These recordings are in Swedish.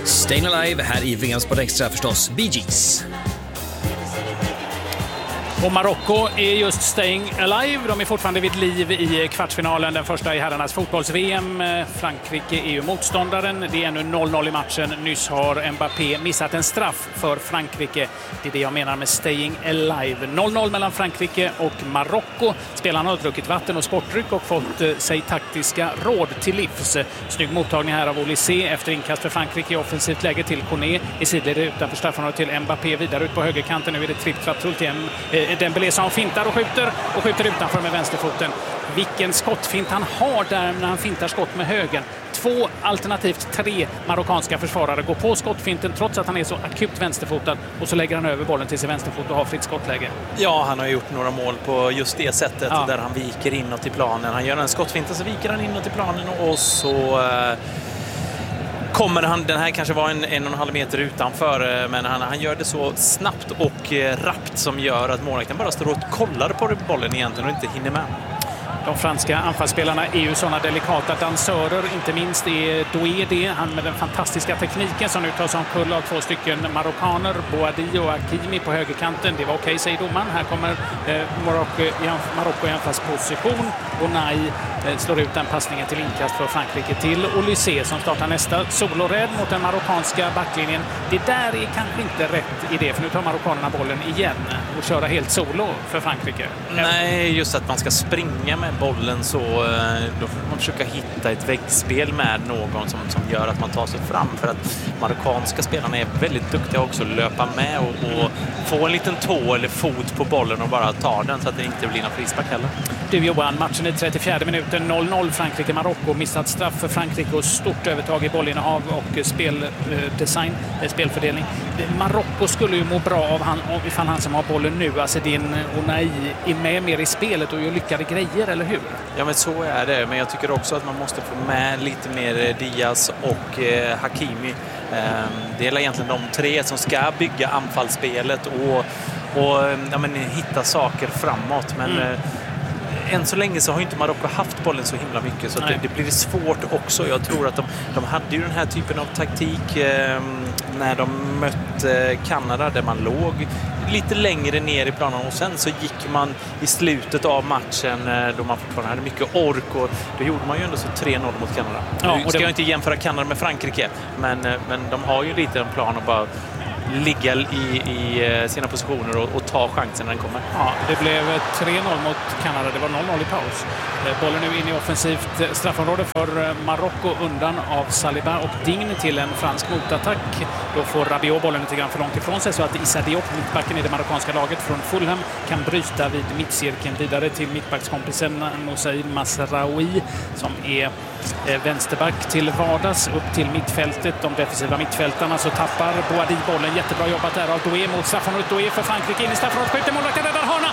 Staying Alive här i VM Sport Extra förstås, Bee Gees. Och Marocko är just Staying Alive. De är fortfarande vid liv i kvartsfinalen, den första i herrarnas fotbolls-VM. Frankrike är ju motståndaren. Det är ännu 0-0 i matchen. Nyss har Mbappé missat en straff för Frankrike. Det är det jag menar med Staying Alive. 0-0 mellan Frankrike och Marocko. Spelarna har druckit vatten och sportdryck och fått sig taktiska råd till livs. Snygg mottagning här av Olysée efter inkast för Frankrike i offensivt läge till Koné. I sidled utanför straffområdet till Mbappé. Vidare ut på högerkanten. Nu är det tripp-trapp-trull till Dembélé som fintar och skjuter utanför med vänsterfoten. Vilken skottfint han har där när han fintar skott med högen. 2 alternativt 3 marockanska försvarare går på skottfinten trots att han är så akut vänsterfotad, och så lägger han över bollen till sin vänsterfot och har fritt skottläge. Ja, han har gjort några mål på just det sättet, där han viker inåt i planen. Han gör en skottfint och så viker han inåt i planen och så kommer han, den här kanske var 1,5 meter utanför, men han gör det så snabbt och rappt som gör att målvakten bara står och kollar på bollen egentligen och inte hinner med. De franska anfallsspelarna är ju sådana delikata dansörer, inte minst är Doué det. Han med den fantastiska tekniken som nu tar som kull av 2 stycken marockaner, Boadi och Hakimi på högerkanten. Det var okej, säger domaren. Här kommer Marocko i anfallsposition. Bonai slår ut den passningen till inkast för Frankrike till Olysée som startar nästa solorädd mot den marockanska backlinjen. Det där är kanske inte rätt idé, för nu tar marockanerna bollen igen och köra helt solo för Frankrike. Nej, just att man ska springa med bollen så då får man försöka hitta ett väggspel med någon som gör att man tar sig fram, för att marockanska spelarna är väldigt duktiga också att löpa med och få en liten tå eller fot på bollen och bara ta den så att det inte blir någon frispark heller. Du Johan, matchen i 34 minuten 0-0 Frankrike-Marocko. Missat straff för Frankrike och stort övertag i bollinnehav och speldesign, spelfördelning. Marocko skulle ju må bra av ifall han som har bollen nu, Azzedine Ounahi, är med mer i spelet och gör lyckade grejer, eller hur? Ja, men så är det. Men jag tycker också att man måste få med lite mer Diaz och Hakimi. Det är egentligen de 3 som ska bygga anfallsspelet och hitta saker framåt. Men än så länge så har inte Marocko haft bollen så himla mycket, så det blir svårt också. Jag tror att de hade ju den här typen av taktik när de mötte Kanada, där man låg lite längre ner i planen och sen så gick man i slutet av matchen då man fortfarande hade mycket ork, och då gjorde man ju ändå så 3-0 mot Kanada. Ja, ska jag inte jämföra Kanada med Frankrike, men de har ju lite en plan att bara ligga i sina positioner och ta chansen när den kommer. Ja, det blev 3-0 mot Kanada. Det var 0-0 i paus. Bollen nu in i offensivt straffområde för Marocko, undan av Saliba och Digne till en fransk motattack. Då får Rabiot bollen lite grann för långt ifrån sig, så att Issa Diop, mittbacken i det marockanska laget från Fulham, kan bryta vid mittcirkeln vidare till mittbackskompisen Moussaïd Mazraoui som är vänsterback till vardags upp till mittfältet. De defensiva mittfältarna, så tappar Boadi bollen. Jättebra jobbat där av Doué mot straffområdet. Doué för Frankrike in i straffområdet. Skjuter målvakten, räddar hörna.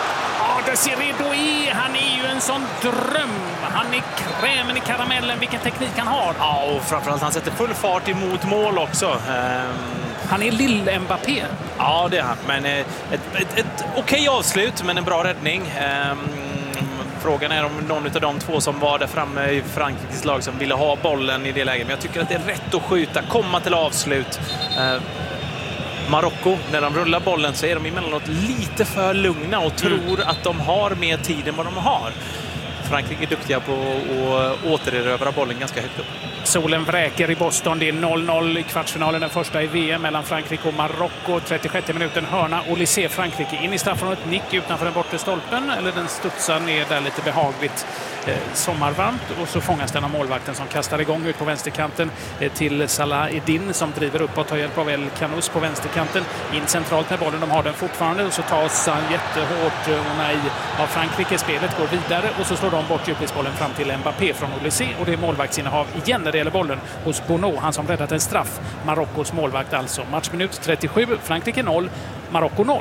Desiré Doué, han är ju en sån dröm. Han är krämen i karamellen. Vilken teknik han har. Ja, och framförallt han sätter full fart emot mål också. Han är lill-Mbappé. Ja, det är han. Men ett okej avslut, men en bra räddning. Frågan är om någon av de 2 som var där framme i Frankrikes lag som ville ha bollen i det läget. Men jag tycker att det är rätt att skjuta, komma till avslut. Marocko, när de rullar bollen så är de emellanåt lite för lugna och tror att de har mer tid än vad de har. Frankrike är duktiga på att återerövra bollen ganska högt upp. Solen vräker i Boston. Det är 0-0 i kvartsfinalen, den första i VM mellan Frankrike och Marocko. 36 minuten hörna. Olysée, Frankrike in i straffområdet. Nick utanför den bortre stolpen. Eller den studsar ner där lite behagligt sommarvarmt. Och så fångas den av målvakten som kastar igång ut på vänsterkanten till Salah Eddin som driver upp och tar hjälp av El Canous på vänsterkanten. In centralt med bollen. De har den fortfarande. Och så tas han jättehårt Ounahi av Frankrike. Spelet går vidare och så slår de bort djupledsbollen fram till Mbappé från Olysée. Och det är målvaktsinnehav igen när det gäller bollen hos Bono, han som räddat en straff. Marockos målvakt alltså. Matchminut 37, Frankrike 0, Marocko 0.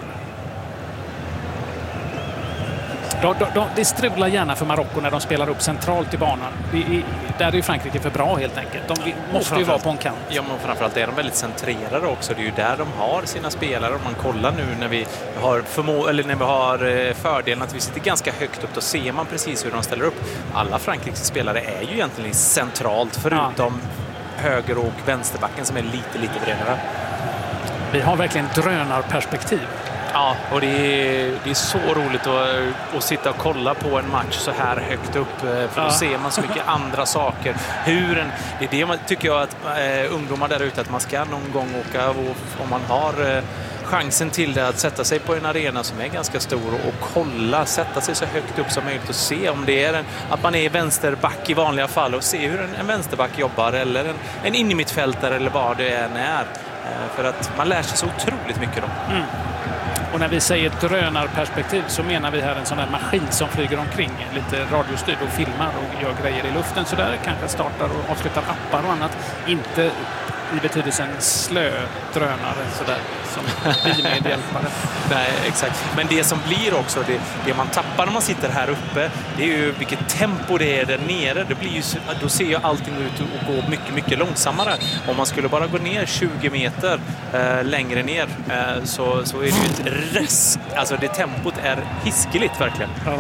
Det strular gärna för Marocko när de spelar upp centralt i banan. Där är ju Frankrike för bra helt enkelt. De måste ju vara på en kant. Ja, men framförallt är de väldigt centrerade också. Det är ju där de har sina spelare. Om man kollar nu när vi har fördelen att vi sitter ganska högt upp, då ser man precis hur de ställer upp. Alla Frankrikes spelare är ju egentligen centralt förutom höger- och vänsterbacken som är lite bredare. Vi har verkligen drönarperspektiv. Ja, och det är så roligt att sitta och kolla på en match så här högt upp. För då ser man så mycket andra saker. Det är det man tycker jag att ungdomar där ute, att man ska någon gång åka, och om man har chansen till det, att sätta sig på en arena som är ganska stor och sätta sig så högt upp som möjligt och se om det är att man är vänsterback i vanliga fall, och se hur en vänsterback jobbar, eller en innermittfältare eller vad det än är. För att man lär sig så otroligt mycket då. Och när vi säger drönarperspektiv så menar vi här en sån här maskin som flyger omkring, lite radiostyrd och filmar och gör grejer i luften så där, kanske startar och avslutar appar och annat. Inte i betydelsen slödrönare sådär som bilmedhjälpare. Nej, exakt. Men det som blir också, det man tappar när man sitter här uppe, det är ju vilket tempo det är där nere. Det blir ju, då ser ju allting ut att gå mycket långsammare. Om man skulle bara gå ner 20 meter längre ner så är det ju ett rest. Alltså det tempot är hiskeligt verkligen. Ja.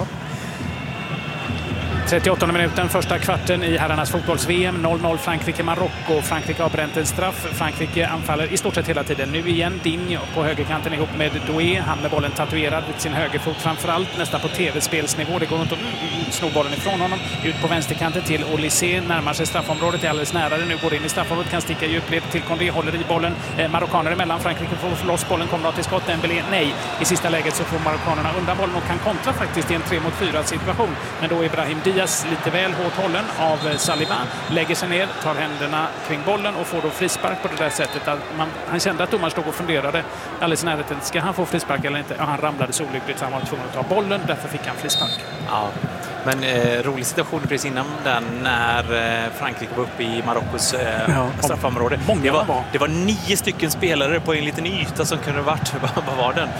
38 minuten, första kvarten i herrarnas fotbolls-VM. 0-0 Frankrike-Marocko. Frankrike har bränt en straff. Frankrike anfaller i stort sett hela tiden. Nu igen Digne på högerkanten ihop med Doué. Han med bollen tatuerad vid sin högerfot framförallt. Nästan på tv-spelsnivå. Det går inte att sno bollen ifrån honom. Ut på vänsterkanten till Olysée. Närmar sig straffområdet. Är alldeles nära det. Nu går det in i straffområdet. Kan sticka djupled till Condé. Håller i bollen. Marockaner emellan. Frankrike får loss bollen. Kommer till skott. Dembélé nej. I sista läget så får marockanerna undan bollen och kan kontra faktiskt i en 3-mot-4 situation. Men då är Brahim Diaz lite väl hårt hållen av Saliba, lägger sig ner, tar händerna kring bollen och får då frispark på det där sättet. Att han kände att domaren stod och funderade alldeles i närheten, ska han få frispark eller inte? Ja, han ramlade så olyckligt så han var tvungen att ta bollen, därför fick han frispark. Ja, men rolig situation precis innan den när Frankrike var uppe i Marockos straffområde. Det var 9 stycken spelare på en liten yta som kunde varit, vad var den?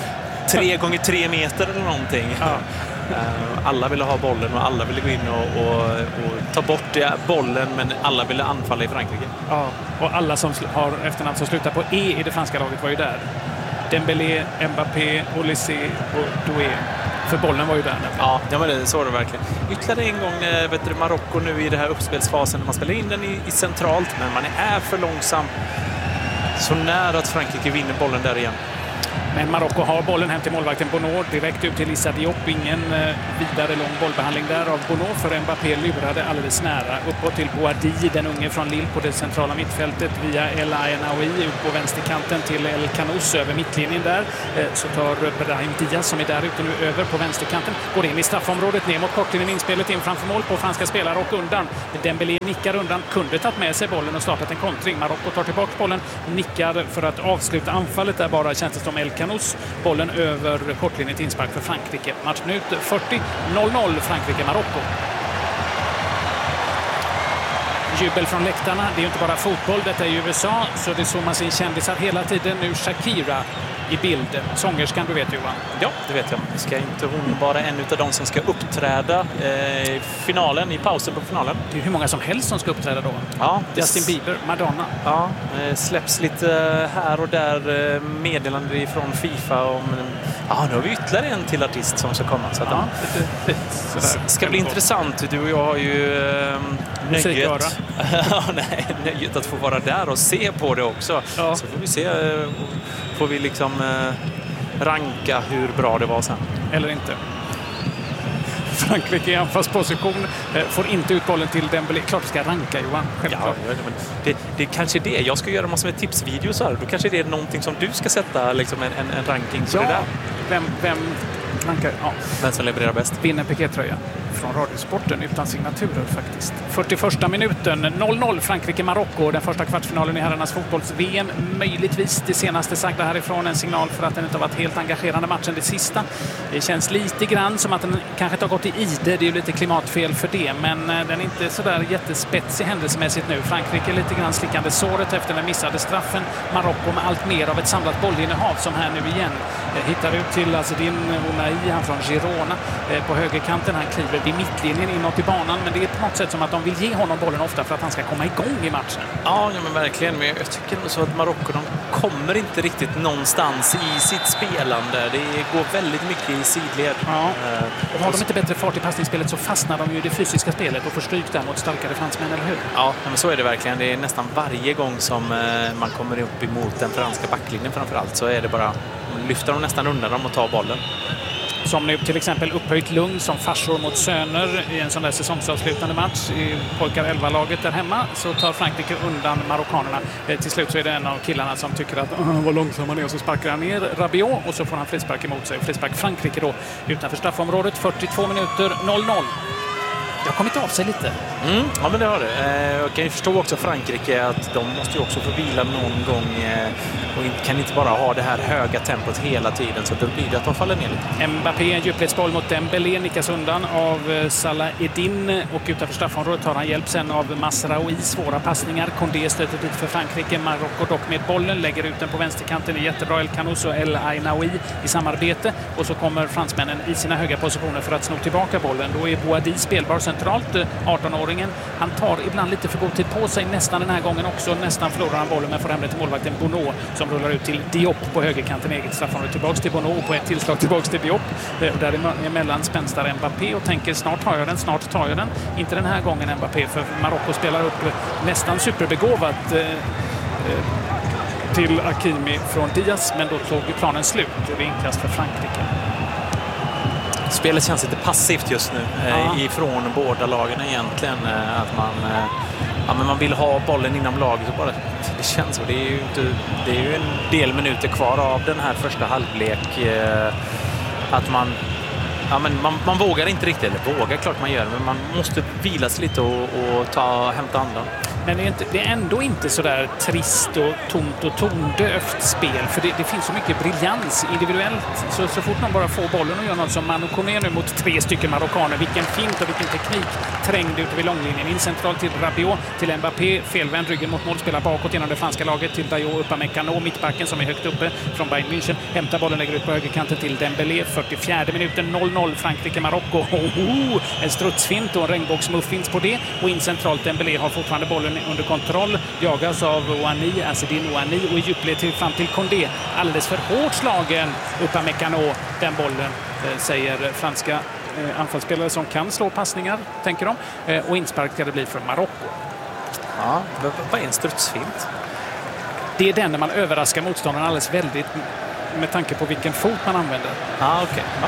3x3 meter eller någonting. Ja. Alla ville ha bollen och alla ville gå in och ta bort bollen, men alla ville anfalla i Frankrike. Ja, och alla som har efternamn som slutar på E i det franska laget var ju där. Dembélé, Mbappé, Olysée och Doué. För bollen var ju där. Ja, men det så var det verkligen. Ytterligare en gång Marocko nu i det här uppspelsfasen när man spelar in den i centralt, men man är för långsam. Så nära att Frankrike vinner bollen där igen. Men Marocko har bollen hem till målvakten Bono, direkt ut till Issa Diop. Ingen vidare lång bollbehandling där av Bono, för Mbappé lurade alldeles nära. Uppåt till Boadi, den unge från Lille på det centrala mittfältet, via El Ainaoui ut på vänsterkanten till El Kanous över mittlinjen där. Så tar Brahim Diaz som är där ute nu över på vänsterkanten. Går in i straffområdet, ner mot kortlinjen, inspelet in framför mål på franska spelare och undan. Dembélé nickar undan, kunde tagit med sig bollen och startat en kontring. Marocko tar tillbaka bollen, nickar för att avsluta anfallet där bara, känns det som El Kanous. Bollen över kortlinjen till inspark för Frankrike. Matchminut 40, 0-0 Frankrike-Marocko. Jubel från läktarna, det är ju inte bara fotboll, detta är i USA, så det såg man sin kändisar hela tiden. Nu Shakira i bild. Sångerskan, du vet Johan. Ja, det vet jag. Ska inte hon vara en av de som ska uppträda i finalen, i pausen på finalen? Det är hur många som helst som ska uppträda då. Ja, Justin Bieber, Madonna. Ja, släpps lite här och där meddelande från FIFA om... Ja, nu har vi ytterligare en till artist som ska komma. Så att det ska bli intressant. Du och jag har ju nöjet att få vara där och se på det också. Ja. Så får vi se... Får vi liksom ranka hur bra det var sen. Eller inte. Frankrike i anfallsposition får inte ut bollen till Dembélé. Klart vi ska ranka, Johan. Ja, det är kanske det. Jag ska göra massor med tipsvideos här. Då kanske det är någonting som du ska sätta liksom en ranking på det där. Vem rankar? Ja. Vem som levererar bäst? Vinner pikétröjan från Radiosporten utan signaturer faktiskt. 41 minuten, 0-0 Frankrike-Marocko. Den första kvartsfinalen i herrarnas fotbolls-VM. Möjligtvis det senaste sagda härifrån, en signal för att den inte har varit helt engagerande matchen det sista. Det känns lite grann som att den kanske inte har gått i ide. Det är ju lite klimatfel för det, men den är inte sådär jättespetsig händelsemässigt nu. Frankrike lite grann slickande såret efter den missade straffen. Marocko med allt mer av ett samlat bollinnehav som här nu igen. Hittar ut till Azzedine Ounahi, han från Girona på högerkanten. Han kliver vid mittlinjen inåt i banan, men det är på något sätt som att de vill ge honom bollen ofta för att han ska komma igång i matchen. Ja, men verkligen. Men jag tycker så att Marocko, de kommer inte riktigt någonstans i sitt spelande. Det går väldigt mycket i sidled. Ja. Och har de inte bättre fart i passningsspelet så fastnar de ju i det fysiska spelet och får stryk där mot starkare fransmän, eller hur? Ja, men så är det verkligen. Det är nästan varje gång som man kommer upp emot den franska backlinjen framförallt, så är det bara lyfter de nästan undan dem och tar bollen. Som nu till exempel upphöjt Lugn som farsor mot söner i en sån där säsongsavslutande match i pojkar 11-laget där hemma, så tar Frankrike undan marockanerna. Till slut så är det en av killarna som tycker att vad långsam han är, och så sparkar han ner Rabiot och så får han frispark emot sig. Frispark Frankrike då utanför straffområdet, 42 minuter, 0-0. Det har kommit av sig lite. Ja, men det har det. Jag kan ju förstå också Frankrike att de måste ju också få vila någon gång och kan inte bara ha det här höga tempot hela tiden, så då blir det att de faller ner lite. Mbappé, en djupledsboll mot Dembélé, nickas undan av Salah Eddin och utanför straffområdet tar han hjälp sen av Masraoui. Svåra passningar. Condé stöter dit för Frankrike. Marocko dock med bollen, lägger ut den på vänsterkanten. Det är jättebra. El Canous och El Ainaoui i samarbete, och så kommer fransmännen i sina höga positioner för att sno tillbaka bollen. Då är Boadi spelbar centralt, 18-åringen. Han tar ibland lite för god tid på sig, nästan den här gången också. Nästan förlorar han bollen, men får hem det till målvakten Bono som rullar ut till Diop på högerkanten, eget straffområde. Tillbaks till Bono och på ett tillslag tillbaks till Diop. Däremellan spänstar Mbappé och tänker snart tar jag den. Inte den här gången Mbappé, för Marocko spelar upp nästan superbegåvat till Hakimi från Diaz, men då tog planen slut. Det är inkast för Frankrike. Spelet känns lite passivt just nu ifrån båda lagen egentligen. Att man vill ha bollen inom laget och bara, det känns så. Det är ju en del minuter kvar av den här första halvlek. Att man vågar inte riktigt, eller vågar klart man gör, men man måste vila sig lite och hämta andan. Men det är ändå inte så där trist och tomt och tondövt spel, för det finns så mycket briljans individuellt. Så fort man bara får bollen och gör något som Manu Koné nu mot 3 stycken marockaner. Vilken fint och vilken teknik, trängd ut vid långlinjen. In centralt till Rabiot, till Mbappé, felvänd ryggen mot mål, spelar bakåt genom det franska laget till Dayo Upamecano, mittbacken som är högt uppe från Bayern München. Hämtar bollen, lägger ut på högerkanten till Dembélé. 44 minuten, 0-0 Frankrike-Marocko. En strutsfint och en regnbågsmuffins på det. Och in centralt, Dembélé har fortfarande bollen under kontroll, jagas av Azzedine Ouani och i djupled fram till Condé. Alldeles för hårt slagen Upamecano, den bollen, säger franska anfallsspelare som kan slå passningar, tänker de. Och inspark ska det bli för Marocko. Ja, vad är en strutsfint? Det är den när man överraskar motståndaren alldeles väldigt med tanke på vilken fot man använder. Okej. Ja.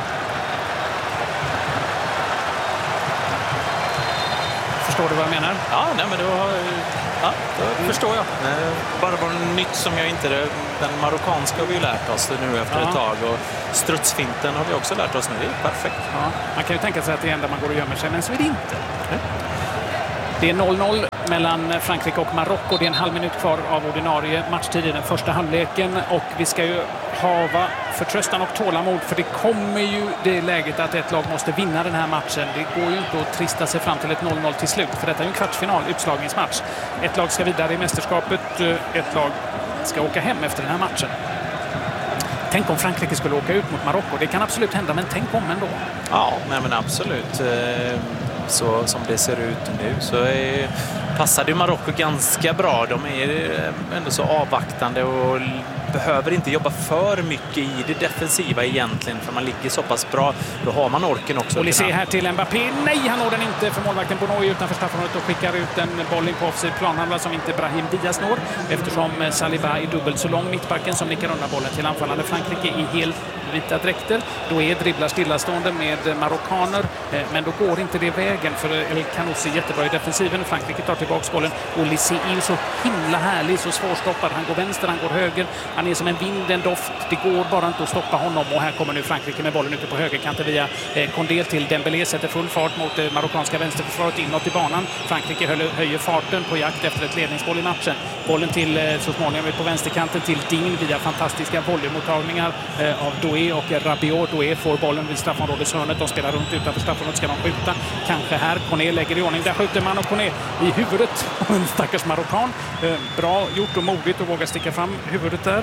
Förstår du vad jag menar? Ja, nej, men då förstår jag. Bara var nytt som jag inte... Den marockanska har vi ju lärt oss nu efter ett tag. Och strutsfinten har vi också lärt oss nu. Det är perfekt. Ja, man kan ju tänka sig att det är enda man går och gömmer sig, men så är det inte. Det är 0-0 mellan Frankrike och Marocko. Det är en halv minut kvar av ordinarie matchtid i den första halvleken. Och vi ska ju hava förtröstan och tålamod, för det kommer ju det läget att ett lag måste vinna den här matchen. Det går ju inte att trista sig fram till ett 0-0 till slut, för detta är en kvartsfinal, utslagningsmatch. Ett lag ska vidare i mästerskapet, ett lag ska åka hem efter den här matchen. Tänk om Frankrike skulle åka ut mot Marocko. Det kan absolut hända, men tänk om ändå. Ja, men absolut. Så som det ser ut nu så passade Marocko ganska bra. De är ändå så avvaktande och behöver inte jobba för mycket i det defensiva egentligen, för man ligger så pass bra. Då har man orken också. Och se här till Mbappé. Nej, han når den inte, för målvakten Bono är utanför straffområdet och skickar ut en boll in på offside planhandlare som inte Brahim Diaz når, eftersom Saliba är dubbelt så lång, mittbacken, som nickar undan bollen till anfallande Frankrike i helt vita dräkter. Då är dribblar stillastående med marockaner, men då går inte det vägen, för El Canous är jättebra i defensiven. Frankrike tar tillbaka bollen och Lissi är så himla härlig, så svårstoppad. Han går vänster, han går höger. Han är som en vind, en doft. Det går bara inte att stoppa honom, och här kommer nu Frankrike med bollen ute på högerkanten via Condé till Dembélé, sätter full fart mot det marockanska vänsterförsvaret inåt i banan. Frankrike höjer farten på jakt efter ett ledningsboll i matchen. Bollen till så småningom på vänsterkanten till Digne via fantastiska volleymottagningar av Doué och Rabiot. Doué får bollen vid straffområdeshörnet. De spelar runt utanför straffområdet. Ska de skjuta? Kanske här. Koné lägger i ordning. Där skjuter man, och Koné i huvudet. En stackars marockan. Bra gjort och modigt att våga sticka fram huvudet där.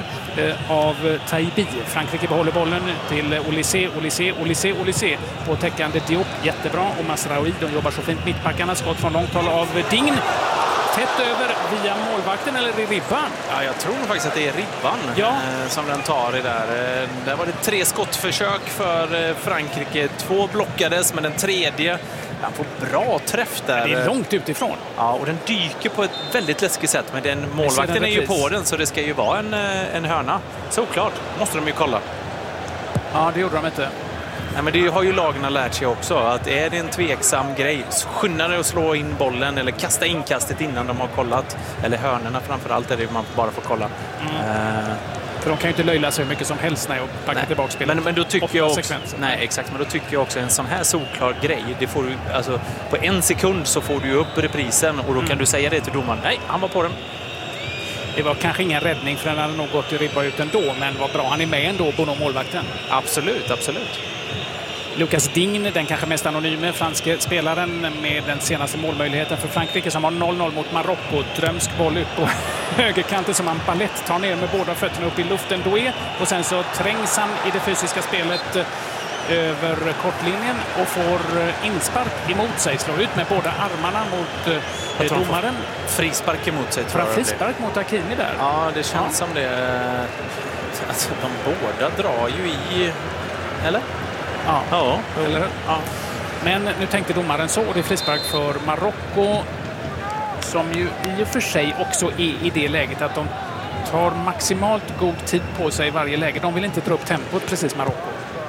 av Taibi. Frankrike behåller bollen till Olysée på täckande Diop. Jättebra. Och Masraoui, de jobbar så fint. Mittbackarna, skott från långt håll av Dign. Tätt över via målvakten eller i ribban? Ja, jag tror faktiskt att det är ribban som den tar i där. Där var det 3 skottförsök för Frankrike. 2 blockades, men den tredje, han får bra träff där. Det är långt utifrån. Ja, och den dyker på ett väldigt läskigt sätt. Men den målvakten är ju på den, så det ska ju vara en hörna. Såklart, måste de ju kolla. Ja, det gjorde de inte. Nej, men det har ju lagarna lärt sig också, att är det en tveksam grej, skynda dig att slå in bollen eller kasta inkastet innan de har kollat. Eller hörnerna framförallt är det man bara får kolla. För de kan ju inte löjla sig hur mycket som helst när jag backar tillbaka spelet. Men då tycker jag också, men då tycker jag också en sån här solklar grej, det får du, alltså, på 1 sekund så får du upp reprisen och då kan du säga det till domaren. Nej, han var på den. Det var kanske ingen räddning, för den hade nog gått i ribba ut ändå, men vad bra han är med ändå, Bono, målvakten. Absolut. Lucas Digne, den kanske mest anonyme franske spelaren med den senaste målmöjligheten för Frankrike, som har 0-0 mot Marocko. Drömsk boll ut på högerkanten som han palett tar ner med båda fötterna upp i luften. Doué, och sen så trängs han i det fysiska spelet över kortlinjen och får inspark emot sig. Slår ut med båda armarna mot domaren. Frispark emot sig. Frispark mot Hakimi där. Ja, det känns som det. Alltså, de båda drar ju i... Eller? Ja. Eller? Ja. Men nu tänkte domaren så, och det är frispark för Marocko, som ju i och för sig också är i det läget att de tar maximalt god tid på sig i varje läge. De vill inte dra upp tempot, precis, Marocko.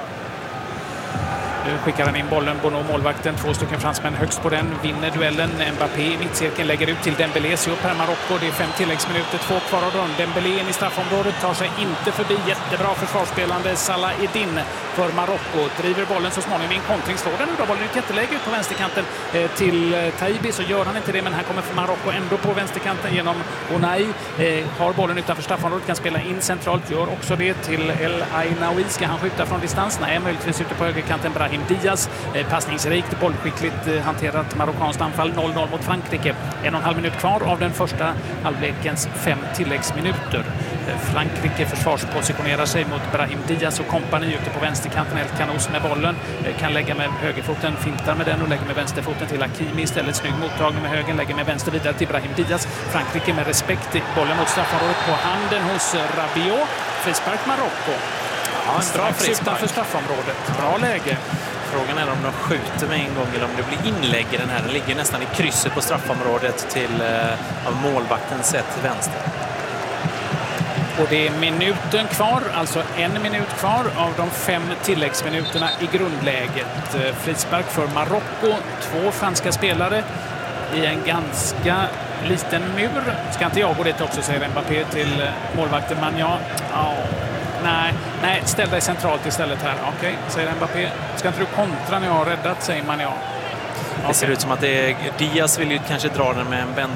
Nu skickar han in bollen, Bono, målvakten, 2 stycken fransmän högst på den, vinner duellen. Mbappé i mittcirkeln lägger ut till Dembélé, så upp här Marocko. Det är 5 tilläggsminuter, 2 kvar av dem. Dembélé in i straffområdet, tar sig inte förbi. Jättebra försvarsspelande Salah Eddin för Marocko. Driver bollen så småningom i en kontring, slår den. Bollen är ett jätteläge ut på vänsterkanten till Taibi, så gör han inte det, men här kommer för Marocko ändå på vänsterkanten genom Onay. Har bollen utanför straffområdet, kan spela in centralt, gör också det till El Ainaoui. Ska han skjuta från distans? Nej, möjligtvis ute på högerkanten Brahim Diaz. Passningsrikt, bollskickligt hanterat marockanskt anfall. 0-0 mot Frankrike. 1,5 minut kvar av den första halvlekens 5 tilläggsminuter. Frankrike försvarspositionerar sig mot Brahim Diaz och kompani ute på vänsterkanten. El Khanos med bollen. Kan lägga med högerfoten, fintar med den och lägger med vänsterfoten till Hakimi istället. Snygg mottagning med höger, lägger med vänster vidare till Brahim Diaz. Frankrike med respekt. Bollen mot straffområdet på handen hos Rabiot. Frispark Marocko. Ja, en bra frispark utanför straffområdet. Bra läge. Frågan är om de skjuter med en gång eller om det blir inlägg i den här. Den ligger nästan i krysset på straffområdet till av målvakten sett till vänster. Och det är minuten kvar, alltså 1 minut kvar av de 5 tilläggsminuterna i grundläget. Frispark för Marocko, 2 franska spelare i en ganska liten mur. Ska inte jag gå dit också, säger Mbappé till målvakten Magnan. Nej, ställ dig centralt istället här. Okej, säger Mbappé. Ska inte du kontra när jag har räddat, säger Magnan. Det ser ut som att Diaz vill ju kanske dra den med en